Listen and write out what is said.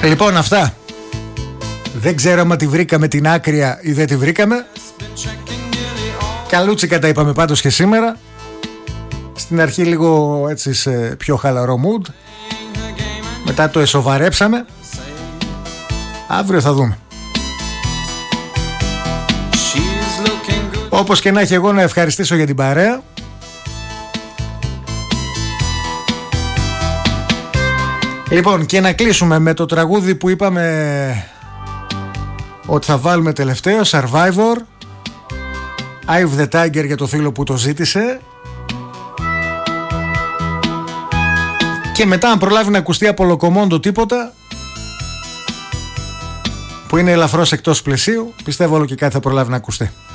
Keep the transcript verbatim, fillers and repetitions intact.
Λοιπόν, αυτά. Δεν ξέρω αν τη βρήκαμε την άκρια ή δεν τη βρήκαμε. Καλούτσικα τα είπαμε πάντως και σήμερα. Στην αρχή λίγο έτσι σε πιο χαλαρό mood. Μετά το εσοβαρέψαμε. Αύριο θα δούμε. Όπως και να έχει, εγώ να ευχαριστήσω για την παρέα. Λοιπόν, και να κλείσουμε με το τραγούδι που είπαμε ότι θα βάλουμε τελευταίο, Survivor, Eye of the Tiger, για το φίλο που το ζήτησε. Και μετά, αν προλάβει να ακουστεί από Λοκομόντο τίποτα, που είναι ελαφρώς εκτός πλαισίου, πιστεύω όλο και κάτι θα προλάβει να ακουστεί.